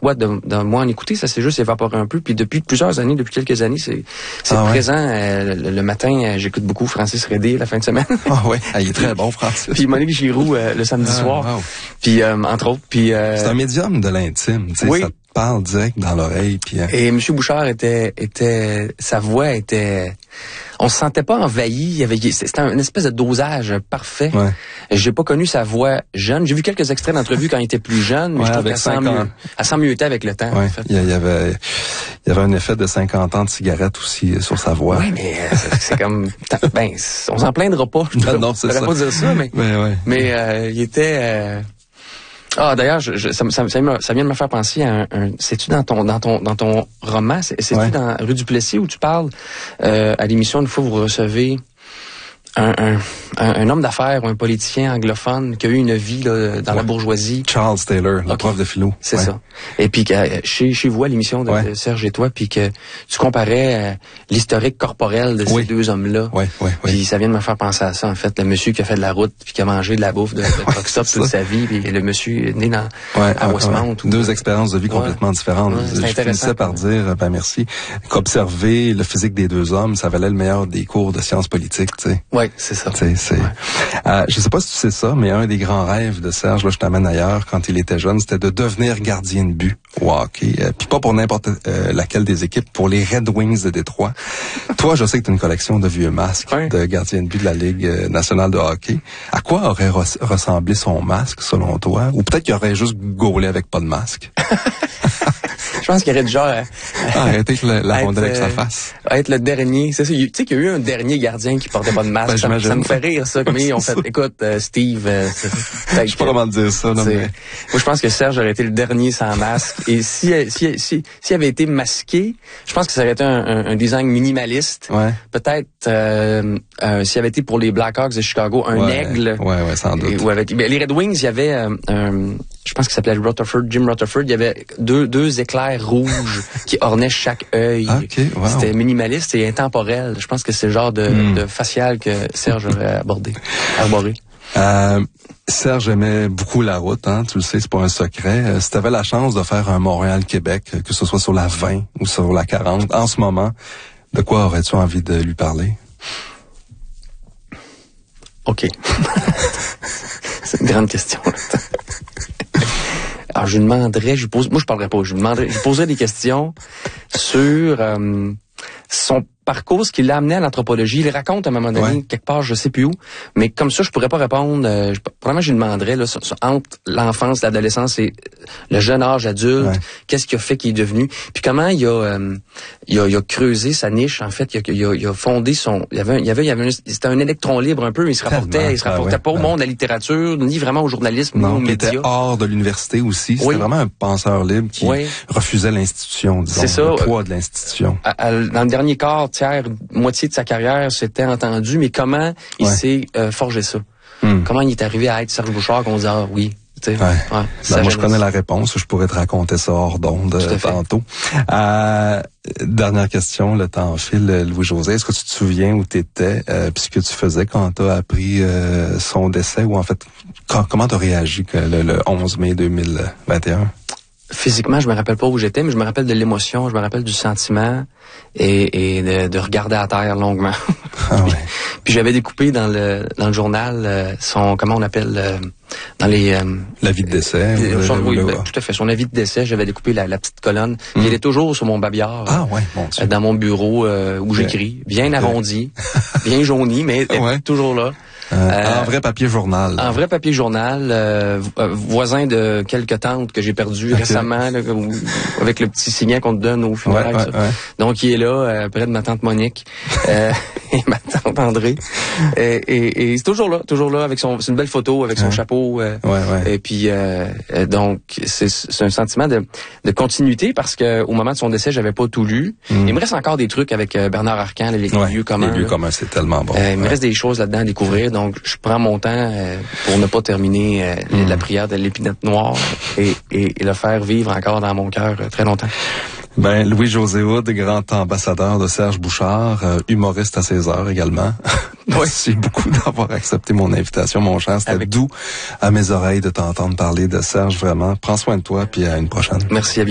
choix de moi en écouter. Ça s'est juste évaporé un peu. Puis depuis quelques années, c'est présent. Le matin, j'écoute beaucoup Francis Redé la fin de semaine. Ah ouais, il est très bon, Francis. Puis Monique Giroux le samedi soir. Wow. Puis entre autres. Puis c'est un médium de l'intime. Tu sais, oui. Ça te parle direct dans l'oreille. Puis et M. Bouchard sa voix était. On se sentait pas envahi. C'était une espèce de dosage parfait. Ouais. J'ai pas connu sa voix jeune. J'ai vu quelques extraits d'entrevues quand il était plus jeune, mais je trouve qu'elle sent mieux avec le temps. Ouais. En fait. Il y avait un effet de 50 ans de cigarette aussi sur sa voix. Oui, mais c'est comme... on s'en plaindra pas. Non, c'est ça. Je pourrais pas dire ça, mais il était... d'ailleurs, ça vient de me faire penser à c'est-tu dans ton roman, c'est-tu dans Rue du Plessis où tu parles à l'émission une fois vous recevez un homme d'affaires ou un politicien anglophone qui a eu une vie là, dans la bourgeoisie. Charles Taylor, le prof de philo. C'est ça. Et puis chez vous à l'émission de Serge et toi, puis que tu comparais l'historique corporel de ces deux hommes-là. Oui. Puis ça vient de me faire penser à ça, en fait. Le monsieur qui a fait de la route puis qui a mangé de la bouffe de truck stop toute sa vie, puis le monsieur né à Westmount. Deux expériences de vie complètement différentes. Je finissais par dire, merci, qu'observer le physique des deux hommes, ça valait le meilleur des cours de sciences politiques, tu sais. Oui, c'est ça. Je sais pas si tu sais ça, mais un des grands rêves de Serge, là, je t'amène ailleurs, quand il était jeune, c'était de devenir gardien de but au hockey. Puis pas pour n'importe laquelle des équipes, pour les Red Wings de Détroit. Toi, je sais que tu as une collection de vieux masques de gardien de but de la Ligue nationale de hockey. À quoi aurait ressemblé son masque, selon toi? Ou peut-être qu'il aurait juste gaulé avec pas de masque? Je pense qu'il aurait déjà arrêter la rondelle avec sa face. Être le dernier. C'est ça. Tu sais qu'il y a eu un dernier gardien qui portait pas de masque. Ça me fait rire, ça. Comme ils ont fait, écoute, Steve... je sais pas comment te dire ça. Non, mais... Moi, je pense que Serge aurait été le dernier sans masque. Et s'il avait été masqué, je pense que ça aurait été un design minimaliste. Ouais. Peut-être s'il avait été pour les Blackhawks de Chicago, un aigle. Ouais, sans doute. Ou avec les Red Wings, il y avait je pense qu'il s'appelait Jim Rutherford. Il y avait deux éclairs rouges qui ornaient chaque œil. Okay, wow. C'était minimaliste et intemporel. Je pense que c'est le genre de facial que Serge aurait arboré. Serge aimait beaucoup la route, hein, tu le sais, c'est pas un secret. Si tu avais la chance de faire un Montréal-Québec, que ce soit sur la 20 ou sur la 40, en ce moment, de quoi aurais-tu envie de lui parler? OK. C'est une grande question. Alors, je lui demanderais, moi je parlerais pas, je poserais des questions sur son parcours, ce qui l'a amené à l'anthropologie. Il raconte à un moment donné, quelque part, je sais plus où, mais comme ça, je pourrais pas répondre. Probablement, je lui demanderais, là, entre l'enfance, l'adolescence et le jeune âge adulte, qu'est-ce qu'il a fait qu'il est devenu, puis comment il a creusé sa niche, en fait. Il a fondé son... C'était un électron libre un peu, il se rapportait pas au monde de la littérature, ni vraiment au journalisme, ni aux médias. Il était hors de l'université aussi. C'était vraiment un penseur libre qui refusait l'institution, disons, le poids de l'institution. Dans le dernier quart, moitié de sa carrière s'était entendu, mais comment il s'est forgé ça? Comment il est arrivé à être Serge Bouchard qu'on dit oui? Moi, je connais la réponse. Je pourrais te raconter ça hors d'onde tantôt. Dernière question, le temps file. Louis-José, est-ce que tu te souviens où tu étais puis ce que tu faisais quand tu as appris son décès, ou en fait, comment tu as réagi le 11 mai 2021? Physiquement, je me rappelle pas où j'étais, mais je me rappelle de l'émotion, je me rappelle du sentiment et de regarder à terre longuement. Puis j'avais découpé dans le journal son, comment on appelle, dans les... l'avis de décès. Tout à fait. Son avis de décès, j'avais découpé la petite colonne. Il est toujours sur mon babillard. Dans mon bureau où j'écris. Bien arrondi, bien jauni, mais toujours là. En vrai papier journal. En vrai papier journal, voisin de quelques tantes que j'ai perdues récemment, là, avec le petit signet qu'on te donne au funérailles. Donc, il est là, près de ma tante Monique et ma tante André. Et c'est toujours là, avec c'est une belle photo, avec son chapeau. Et puis, donc, c'est un sentiment de continuité, parce que au moment de son décès, j'avais pas tout lu. Il me reste encore des trucs avec Bernard Arcan, les lieux communs. Les lieux communs, c'est tellement bon. Il me reste des choses là-dedans à découvrir. Donc, je prends mon temps pour ne pas terminer la prière de l'épinette noire et le faire vivre encore dans mon cœur très longtemps. Louis-José Hood, grand ambassadeur de Serge Bouchard, humoriste à ses heures également. Merci beaucoup d'avoir accepté mon invitation, mon cher. C'était doux à mes oreilles de t'entendre parler de Serge, vraiment. Prends soin de toi, puis à une prochaine. Merci, à